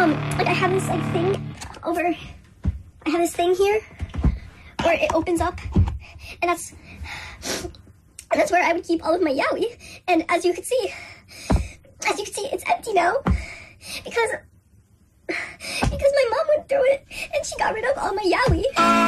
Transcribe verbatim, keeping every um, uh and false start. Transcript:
um, like I have this like thing over, I have this thing here where it opens up, and that's, and that's where I would keep all of my yaoi. And as you can see, as you can see, it's empty now because, because my mom went through it and she got rid of all my yaoi.